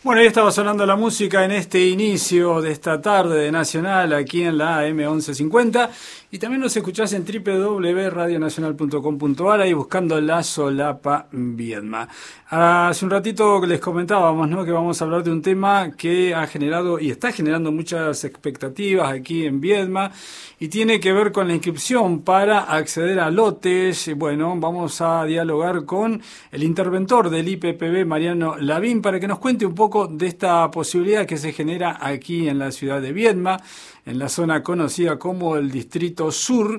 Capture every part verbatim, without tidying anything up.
Bueno, ahí estaba sonando la música en este inicio de esta tarde de Nacional aquí en la A M once cincuenta y también nos escuchás en doble u doble u doble u punto radio nacional punto com punto a r ahí buscando La Solapa Viedma. Hace un ratito les comentábamos, ¿no?, que vamos a hablar de un tema que ha generado y está generando muchas expectativas aquí en Viedma y tiene que ver con la inscripción para acceder a lotes. Bueno, vamos a dialogar con el interventor del I P P B, Mariano Lavín, para que nos cuente un poco de esta posibilidad que se genera aquí en la ciudad de Viedma, en la zona conocida como el Distrito Sur,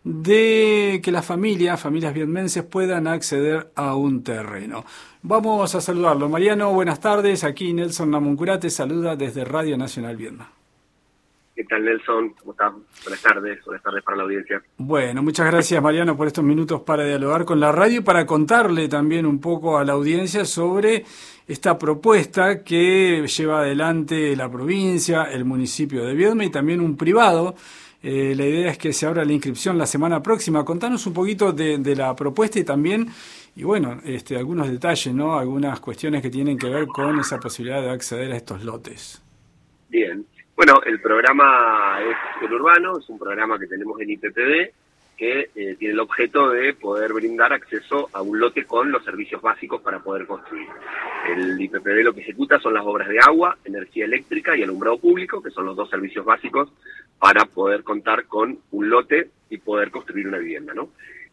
de que las familias, familias viedmenses puedan acceder a un terreno. Vamos a saludarlo. Mariano, buenas tardes. Aquí Nelson Namuncurá te saluda desde Radio Nacional Viedma. ¿Qué tal, Nelson? ¿Cómo estás? Buenas tardes, buenas tardes para la audiencia. Bueno, muchas gracias, Mariano, por estos minutos para dialogar con la radio y para contarle también un poco a la audiencia sobre esta propuesta que lleva adelante la provincia, el municipio de Viedma y también un privado. Eh, la idea es que se abra la inscripción la semana próxima. Contanos un poquito de, de la propuesta y también, y bueno, este, algunos detalles, ¿no? Algunas cuestiones que tienen que ver con esa posibilidad de acceder a estos lotes. Bien. Bueno, el programa es Suelo Urbano, es un programa que tenemos en I P P B que eh, tiene el objeto de poder brindar acceso a un lote con los servicios básicos para poder construir. El I P P B lo que ejecuta son las obras de agua, energía eléctrica y alumbrado público, que son los dos servicios básicos para poder contar con un lote y poder construir una vivienda, ¿no?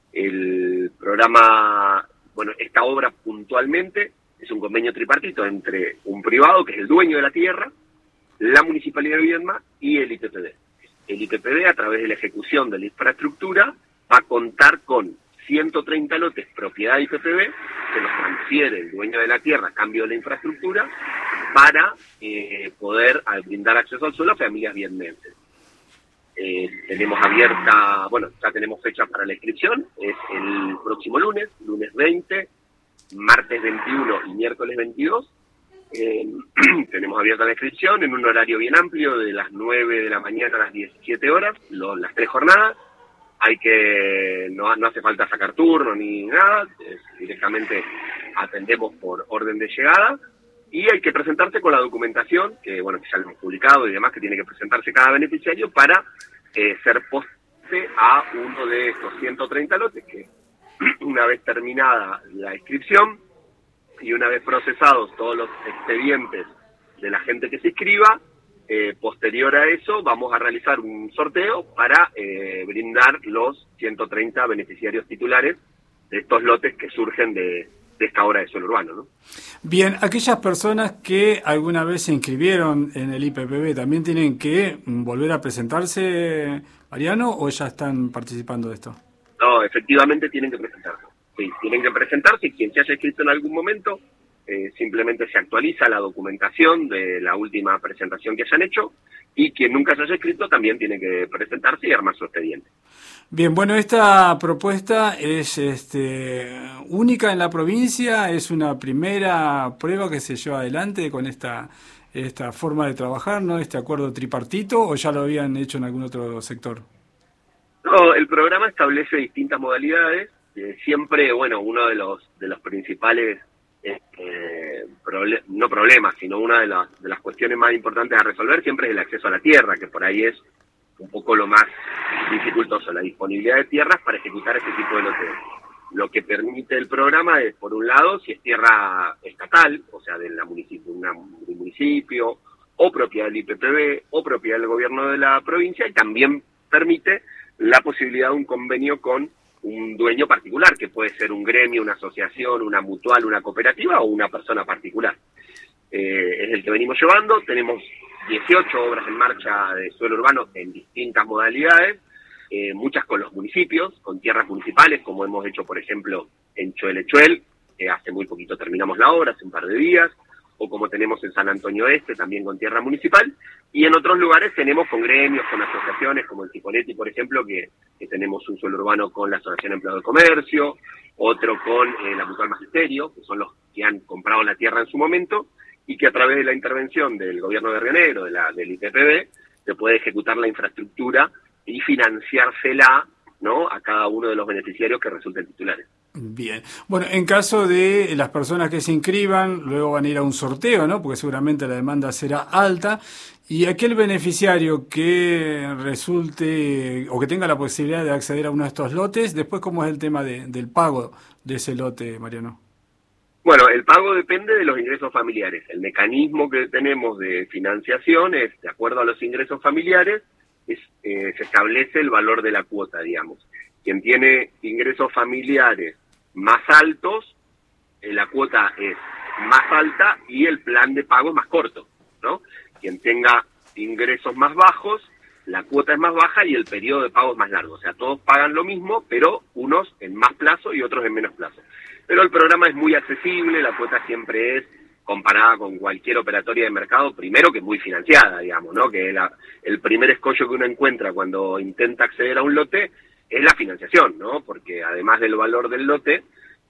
El programa, bueno, esta obra puntualmente es un convenio tripartito entre un privado, que es el dueño de la tierra, la Municipalidad de Viedma y el I P P B. El I P P B, a través de la ejecución de la infraestructura, va a contar con ciento treinta lotes propiedad de I P P B, que los transfiere el dueño de la tierra a cambio de la infraestructura, para eh, poder brindar acceso al suelo a familias vietmenses. Eh, tenemos abierta, bueno, ya tenemos fecha para la inscripción, es el próximo lunes, lunes veinte, martes veintiuno y miércoles veintidós. Eh, tenemos abierta la inscripción en un horario bien amplio, de las nueve de la mañana a las diecisiete horas, lo, las tres jornadas. Hay que, no, no hace falta sacar turno ni nada, es, directamente atendemos por orden de llegada, y hay que presentarse con la documentación, que bueno, que ya lo hemos publicado y demás, que tiene que presentarse cada beneficiario para eh, ser poste a uno de estos ciento treinta lotes, que una vez terminada la inscripción, y una vez procesados todos los expedientes de la gente que se inscriba, eh, posterior a eso vamos a realizar un sorteo para eh, brindar los ciento treinta beneficiarios titulares de estos lotes que surgen de, de esta obra de suelo urbano, ¿no? Bien, aquellas personas que alguna vez se inscribieron en el I P P B, ¿también tienen que volver a presentarse, Mariano, o ya están participando de esto? No, efectivamente tienen que presentarse. Sí, tienen que presentarse, y quien se haya inscrito en algún momento, eh, simplemente se actualiza la documentación de la última presentación que hayan hecho, y quien nunca se haya inscrito también tiene que presentarse y armar su expediente. Bien, bueno, esta propuesta es este, única en la provincia, es una primera prueba que se lleva adelante con esta, esta forma de trabajar, ¿no? Este acuerdo tripartito, ¿o ya lo habían hecho en algún otro sector? No, el programa establece distintas modalidades. Eh, siempre, bueno, uno de los de los principales, eh, proble- no problemas, sino una de las, de las cuestiones más importantes a resolver siempre es el acceso a la tierra, que por ahí es un poco lo más dificultoso, la disponibilidad de tierras para ejecutar este tipo de lotes. Lo que permite el programa es, por un lado, si es tierra estatal, o sea, de la municipio, una, un municipio, o propiedad del I P P B, o propiedad del gobierno de la provincia, y también permite la posibilidad de un convenio con un dueño particular, que puede ser un gremio, una asociación, una mutual, una cooperativa o una persona particular. Eh, es el que venimos llevando. Tenemos dieciocho obras en marcha de suelo urbano en distintas modalidades, eh, muchas con los municipios, con tierras municipales, como hemos hecho, por ejemplo, en Choelechuel, que hace muy poquito terminamos la obra, hace un par de días, o como tenemos en San Antonio Este, también con tierra municipal, y en otros lugares tenemos con gremios, con asociaciones, como en Cipoletti, por ejemplo, que, que tenemos un suelo urbano con la Asociación Empleado de Comercio, otro con eh, la Mutual Magisterio, que son los que han comprado la tierra en su momento, y que a través de la intervención del gobierno de Río Negro, de la, del I P P B, se puede ejecutar la infraestructura y financiársela, ¿no?, a cada uno de los beneficiarios que resulten titulares. Bien. Bueno, en caso de las personas que se inscriban, luego van a ir a un sorteo, ¿no? Porque seguramente la demanda será alta. Y aquel beneficiario que resulte o que tenga la posibilidad de acceder a uno de estos lotes, después, ¿cómo es el tema de, del pago de ese lote, Mariano? Bueno, el pago depende de los ingresos familiares. El mecanismo que tenemos de financiación es, de acuerdo a los ingresos familiares, es, eh, se establece el valor de la cuota, digamos. Quien tiene ingresos familiares más altos, eh, la cuota es más alta y el plan de pago es más corto, ¿no? Quien tenga ingresos más bajos, la cuota es más baja y el periodo de pago es más largo. O sea, todos pagan lo mismo, pero unos en más plazo y otros en menos plazo. Pero el programa es muy accesible, la cuota siempre es, comparada con cualquier operatoria de mercado, primero que muy financiada, digamos, ¿no? Que la, el primer escollo que uno encuentra cuando intenta acceder a un lote es la financiación, ¿no? Porque además del valor del lote,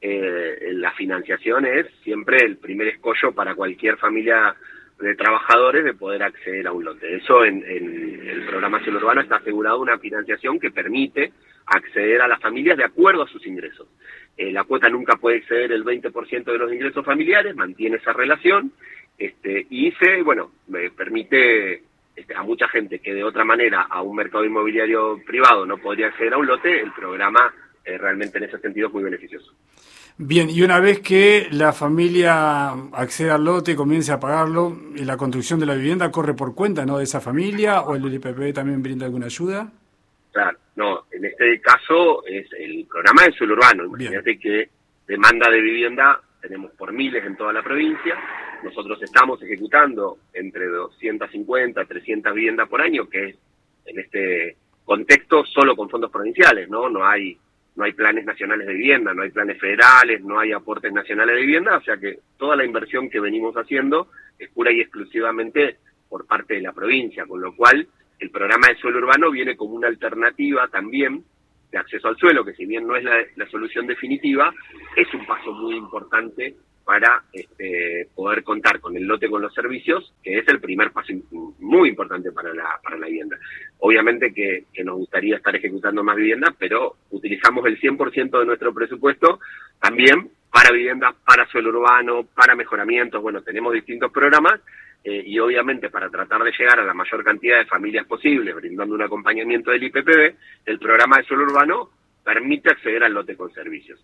eh, la financiación es siempre el primer escollo para cualquier familia de trabajadores de poder acceder a un lote. Eso en, en el programa Suelo Urbano está asegurado una financiación que permite acceder a las familias de acuerdo a sus ingresos. Eh, la cuota nunca puede exceder el veinte por ciento de los ingresos familiares, mantiene esa relación, este, y se, bueno, me permite este, a mucha gente que de otra manera a un mercado inmobiliario privado no podría acceder a un lote, el programa eh, realmente en ese sentido es muy beneficioso. Bien, y una vez que la familia acceda al lote, comience a pagarlo, ¿la construcción de la vivienda corre por cuenta, no, de esa familia, o el I P P B también brinda alguna ayuda? Claro, no, en este caso es el programa de suelo urbano. Imagínate que demanda de vivienda tenemos por miles en toda la provincia. Nosotros estamos ejecutando entre doscientas cincuenta, trescientas viviendas por año, que es en este contexto solo con fondos provinciales, ¿no? No hay no hay planes nacionales de vivienda, no hay planes federales, no hay aportes nacionales de vivienda, o sea que toda la inversión que venimos haciendo es pura y exclusivamente por parte de la provincia, con lo cual el programa de suelo urbano viene como una alternativa también de acceso al suelo, que si bien no es la, la solución definitiva, es un paso muy importante para este, poder contar con el lote con los servicios, que es el primer paso muy importante para la para la vivienda. Obviamente que, que nos gustaría estar ejecutando más viviendas, pero utilizamos el cien por ciento de nuestro presupuesto también para viviendas, para suelo urbano, para mejoramientos. Bueno, tenemos distintos programas eh, y obviamente para tratar de llegar a la mayor cantidad de familias posible, brindando un acompañamiento del I P P B, el programa de suelo urbano permite acceder al lote con servicios.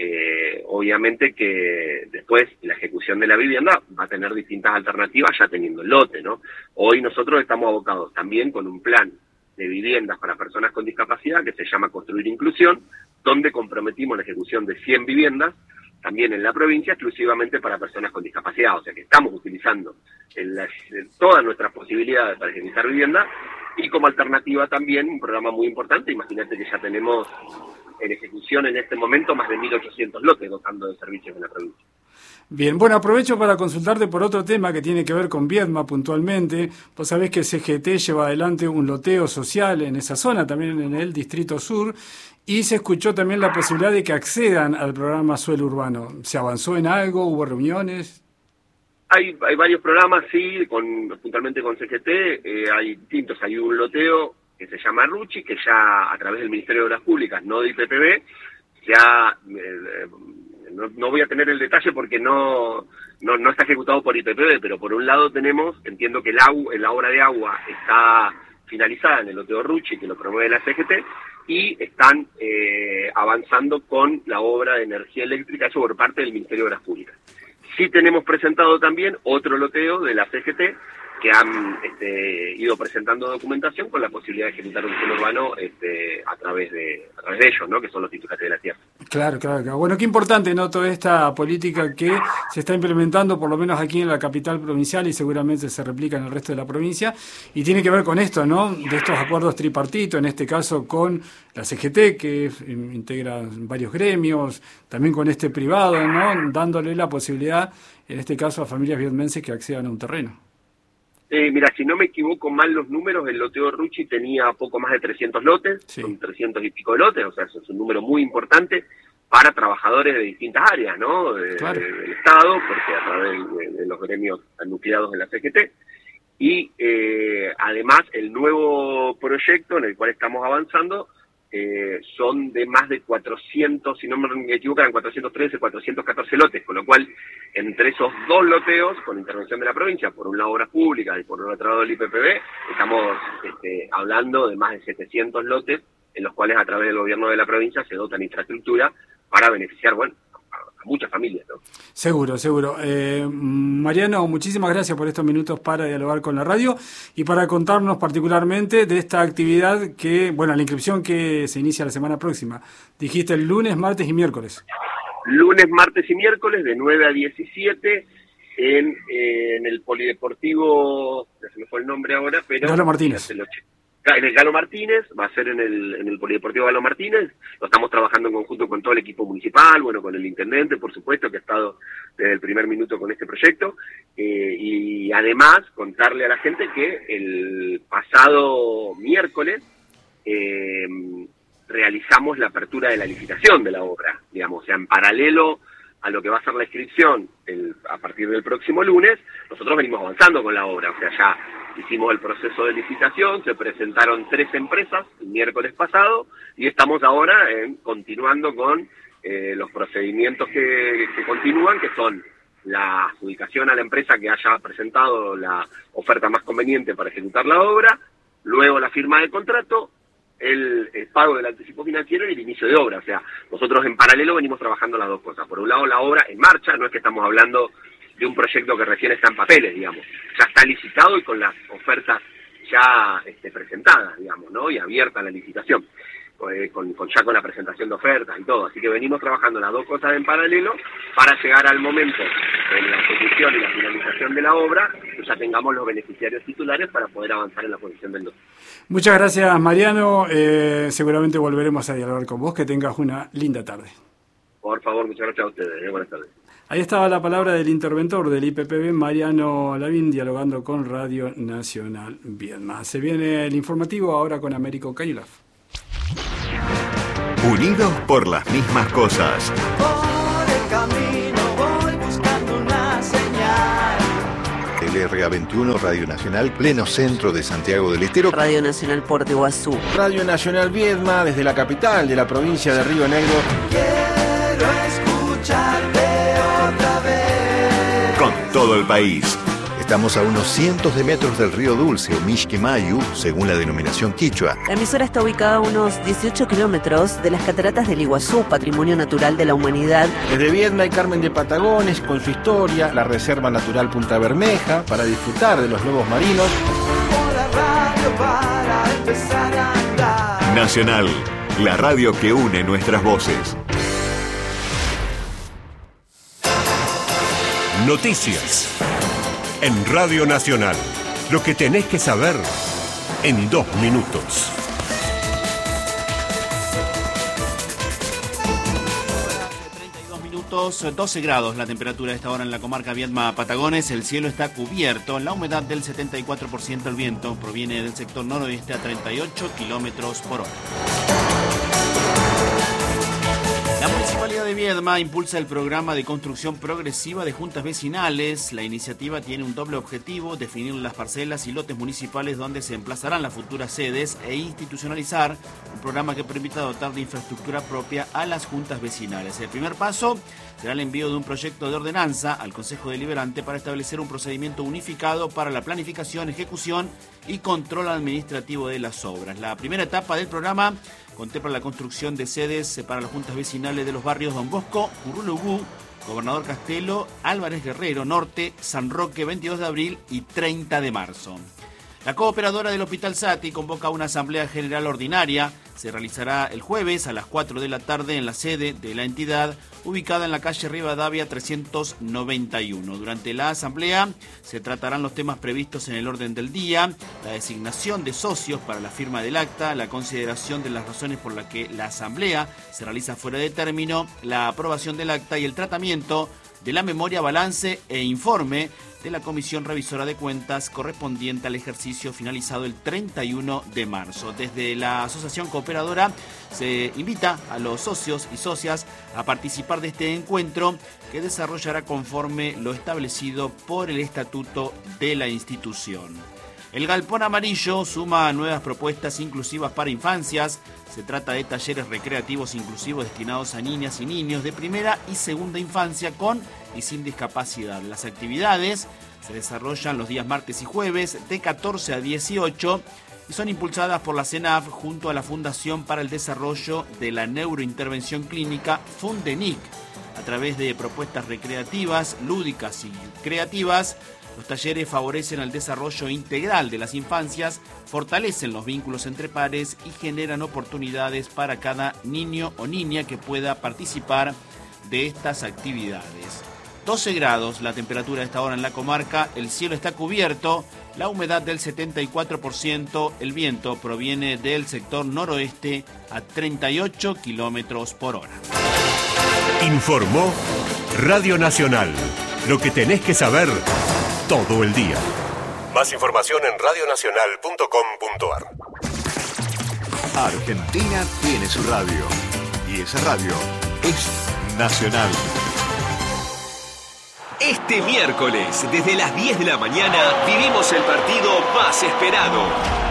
Eh, obviamente que después la ejecución de la vivienda va a tener distintas alternativas ya teniendo el lote, ¿no? Hoy nosotros estamos abocados también con un plan de viviendas para personas con discapacidad que se llama Construir Inclusión, donde comprometimos la ejecución de cien viviendas, también en la provincia, exclusivamente para personas con discapacidad. O sea que estamos utilizando en las, en todas nuestras posibilidades para ejecutar vivienda, y como alternativa también un programa muy importante. Imagínate que ya tenemos en ejecución en este momento más de mil ochocientos lotes dotando de servicios en la provincia. Bien, bueno, aprovecho para consultarte por otro tema que tiene que ver con Viedma puntualmente. Vos sabés que C G T lleva adelante un loteo social en esa zona, también en el Distrito Sur, y se escuchó también la posibilidad de que accedan al programa Suelo Urbano. ¿Se avanzó en algo? ¿Hubo reuniones? Hay, hay varios programas, sí, con, puntualmente con C G T, eh, hay distintos. Hay un loteo que se llama Ruchi, que ya a través del Ministerio de Obras Públicas, no de I P P B, ya... Eh, No, no voy a tener el detalle porque no, no no está ejecutado por I P P B, pero por un lado tenemos, entiendo que el agua, la obra de agua está finalizada en el loteo Ruchi, que lo promueve la C G T, y están eh, avanzando con la obra de energía eléctrica, eso por parte del Ministerio de Obras Públicas. Sí tenemos presentado también otro loteo de la C G T, que han este, ido presentando documentación con la posibilidad de ejecutar un suelo urbano este, a través de a través de ellos, ¿no? Que son los titulares de la tierra. Claro, claro, claro. Bueno, qué importante, ¿no? Toda esta política que se está implementando, por lo menos aquí en la capital provincial, y seguramente se replica en el resto de la provincia, y tiene que ver con esto, ¿no? De estos acuerdos tripartitos, en este caso con la C G T, que integra varios gremios, también con este privado, ¿no? Dándole la posibilidad, en este caso, a familias vietmenses que accedan a un terreno. Eh, mira, si no me equivoco mal los números, el loteo Ruchi tenía poco más de trescientos lotes, sí. Son trescientos y pico de lotes, o sea, eso es un número muy importante para trabajadores de distintas áreas, ¿no? De, claro. de, del Estado, porque a través de, de los gremios nucleados de la C G T, y eh, además el nuevo proyecto en el cual estamos avanzando eh, son de más de cuatrocientos, si no me equivoco, eran cuatrocientos trece, cuatrocientos catorce lotes, con lo cual, entre esos dos loteos, con intervención de la provincia, por un lado obras públicas y por otro lado el I P P B, estamos este, hablando de más de setecientos lotes, en los cuales a través del gobierno de la provincia se dotan infraestructura para beneficiar, bueno, a muchas familias, ¿no? Seguro, seguro. Eh, Mariano, muchísimas gracias por estos minutos para dialogar con la radio y para contarnos particularmente de esta actividad que, bueno, la inscripción que se inicia la semana próxima. Dijiste el lunes, martes y miércoles. Lunes, martes y miércoles de nueve a diecisiete en, eh, en el Polideportivo, ya se me fue el nombre ahora, pero... Galo Martínez. En el Galo Martínez, va a ser en el, en el Polideportivo Galo Martínez, lo estamos trabajando en conjunto con todo el equipo municipal, bueno, con el intendente, por supuesto, que ha estado desde el primer minuto con este proyecto, eh, y además contarle a la gente que el pasado miércoles eh, realizamos la apertura de la licitación de la obra, digamos, o sea, en paralelo a lo que va a ser la inscripción el, a partir del próximo lunes, nosotros venimos avanzando con la obra, o sea, ya hicimos el proceso de licitación, se presentaron tres empresas el miércoles pasado y estamos ahora eh, continuando con eh, los procedimientos que, que continúan, que son la adjudicación a la empresa que haya presentado la oferta más conveniente para ejecutar la obra, luego la firma del contrato, el, el pago del anticipo financiero y el inicio de obra. O sea, nosotros en paralelo venimos trabajando las dos cosas. Por un lado, la obra en marcha, no es que estamos hablando de un proyecto que recién está en papeles, digamos. Ya está licitado y con las ofertas ya este, presentadas, digamos, ¿no? Y abierta la licitación, eh, con, con ya con la presentación de ofertas y todo. Así que venimos trabajando las dos cosas en paralelo para llegar al momento en la ejecución y la finalización de la obra, que ya tengamos los beneficiarios titulares para poder avanzar en la posición del lote. Muchas gracias, Mariano. Eh, seguramente volveremos a dialogar con vos. Que tengas una linda tarde. Por favor, muchas gracias a ustedes. Eh. Buenas tardes. Ahí estaba la palabra del interventor del I P P B, Mariano Lavín, dialogando con Radio Nacional Viedma. Se viene el informativo ahora con Américo Cailaf. Unidos por las mismas cosas. Por el camino voy buscando una señal. El R A veintiuno, Radio Nacional, pleno centro de Santiago del Estero. Radio Nacional Puerto Iguazú. Radio Nacional Viedma, desde la capital de la provincia de Río Negro. Quiero escucharte otra vez. Con todo el país. Estamos a unos cientos de metros del río Dulce, o Mixquimayu, según la denominación quichua. La emisora está ubicada a unos dieciocho kilómetros de las cataratas del Iguazú, patrimonio natural de la humanidad. Desde Viedma y Carmen de Patagones, con su historia, la Reserva Natural Punta Bermeja, para disfrutar de los lobos marinos. Por la radio para empezar a andar. Nacional, la radio que une nuestras voces. Noticias. En Radio Nacional, lo que tenés que saber en dos minutos. treinta y dos minutos, doce grados la temperatura a esta hora en la comarca Viedma Patagones. El cielo está cubierto, la humedad del setenta y cuatro por ciento, el viento proviene del sector noroeste a treinta y ocho kilómetros por hora. La Municipalidad de Viedma impulsa el programa de construcción progresiva de juntas vecinales. La iniciativa tiene un doble objetivo: definir las parcelas y lotes municipales donde se emplazarán las futuras sedes e institucionalizar un programa que permita dotar de infraestructura propia a las juntas vecinales. El primer paso será el envío de un proyecto de ordenanza al Consejo Deliberante para establecer un procedimiento unificado para la planificación, ejecución y control administrativo de las obras. La primera etapa del programa contempla la construcción de sedes para las juntas vecinales de los barrios Don Bosco, Currulugú, Gobernador Castelo, Álvarez Guerrero Norte, San Roque, veintidós de abril y treinta de marzo. La cooperadora del Hospital Sati convoca una asamblea general ordinaria. Se realizará el jueves a las cuatro de la tarde en la sede de la entidad, ubicada en la calle Rivadavia trescientos noventa y uno. Durante la asamblea se tratarán los temas previstos en el orden del día: la designación de socios para la firma del acta, la consideración de las razones por las que la asamblea se realiza fuera de término, la aprobación del acta y el tratamiento de la memoria, balance e informe de la Comisión Revisora de Cuentas correspondiente al ejercicio finalizado el treinta y uno de marzo. Desde la Asociación Cooperadora se invita a los socios y socias a participar de este encuentro, que desarrollará conforme lo establecido por el estatuto de la institución. El Galpón Amarillo suma nuevas propuestas inclusivas para infancias. Se trata de talleres recreativos inclusivos destinados a niñas y niños de primera y segunda infancia con y sin discapacidad. Las actividades se desarrollan los días martes y jueves de catorce a dieciocho y son impulsadas por la CENAF junto a la Fundación para el Desarrollo de la Neurointervención Clínica, Fundenic. A través de propuestas recreativas, lúdicas y creativas, los talleres favorecen el desarrollo integral de las infancias, fortalecen los vínculos entre pares y generan oportunidades para cada niño o niña que pueda participar de estas actividades. doce grados la temperatura a esta hora en la comarca, el cielo está cubierto, la humedad del setenta y cuatro por ciento, el viento proviene del sector noroeste a treinta y ocho kilómetros por hora. Informó Radio Nacional. Lo que tenés que saber todo el día. Más información en radio nacional punto com punto a r. Argentina tiene su radio. Y esa radio es Nacional. Este miércoles, desde las diez de la mañana, vivimos el partido más esperado.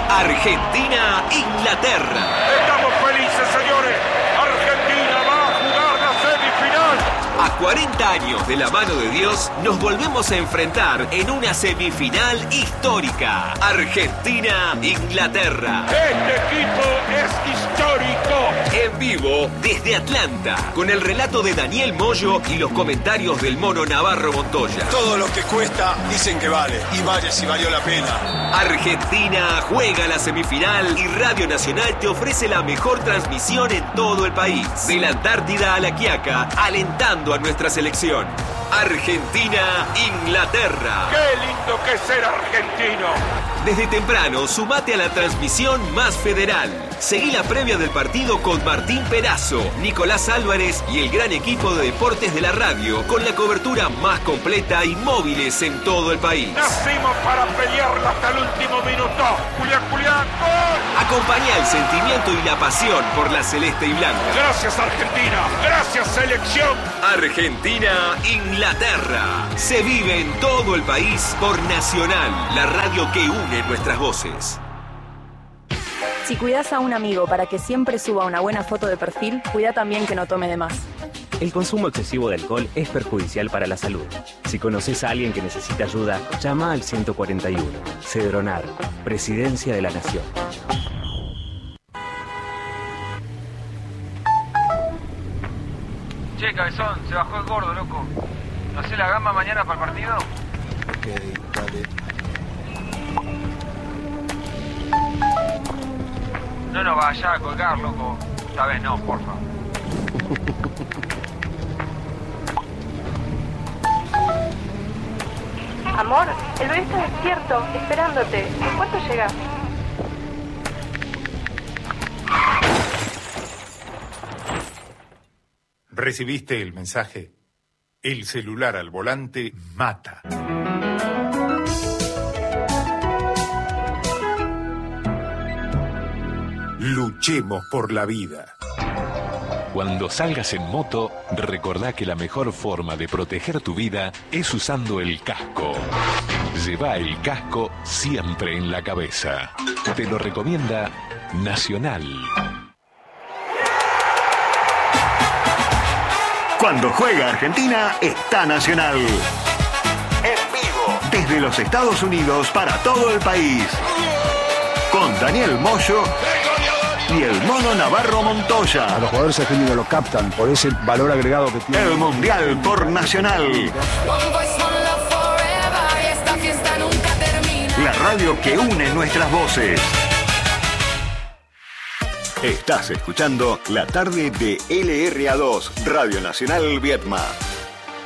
Argentina-Inglaterra. Estamos felices, señores. Argentina va a jugar la semifinal. A cuarenta años de la mano de Dios, nos volvemos a enfrentar en una semifinal histórica. Argentina-Inglaterra. Este equipo es histórico. En vivo desde Atlanta, con el relato de Daniel Moyo y los comentarios del Mono Navarro Montoya. Todo lo que cuesta dicen que vale, y vale si valió la pena. Argentina juega la semifinal y Radio Nacional te ofrece la mejor transmisión en todo el país. De la Antártida a La Quiaca, alentando a nuestra selección. Argentina-Inglaterra. ¡Qué lindo que es ser argentino! Desde temprano, sumate a la transmisión más federal. Seguí la previa del partido con Martín Perazo, Nicolás Álvarez y el gran equipo de deportes de la radio, con la cobertura más completa y móviles en todo el país. Nacimos para pelearla hasta el último minuto. Julián, Julián, ¡gol! Acompañá el sentimiento y la pasión por la celeste y blanca. Gracias, Argentina. Gracias, selección. Argentina-Inglaterra. Se vive en todo el país por Nacional, la radio que une nuestras voces. Si cuidas a un amigo para que siempre suba una buena foto de perfil, cuida también que no tome de más. El consumo excesivo de alcohol es perjudicial para la salud. Si conoces a alguien que necesita ayuda, llama al ciento cuarenta y uno. Cedronar, Presidencia de la Nación. Che, cabezón, se bajó el gordo, loco. ¿No sé la gamba mañana para el partido? Ok, dale. No nos vaya a colgar, loco. Esta vez no, porfa. Amor, el bebé está despierto, esperándote. ¿En cuánto llegas? ¿Recibiste el mensaje? El celular al volante mata. Luchemos por la vida. Cuando salgas en moto, recordá que la mejor forma de proteger tu vida es usando el casco. Lleva el casco siempre en la cabeza. Te lo recomienda Nacional. Cuando juega Argentina, está Nacional. En vivo, desde los Estados Unidos para todo el país. Con Daniel Moyo y el Mono Navarro Montoya. A los jugadores argentinos lo captan por ese valor agregado que tiene. El Mundial por Nacional. La radio que une nuestras voces. Estás escuchando la tarde de L R A dos, Radio Nacional Vietma.